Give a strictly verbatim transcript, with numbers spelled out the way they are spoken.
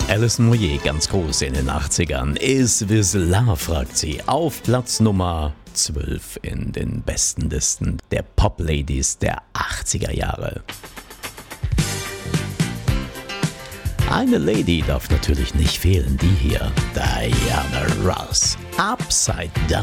Alison Moyet, ganz groß in den achtzigern. Is This Love, fragt sie. Auf Platz Nummer zwölf in den besten Listen der Pop-Ladies der achtziger Jahre. Eine Lady darf natürlich nicht fehlen, die hier, Diana Ross. Upside Down.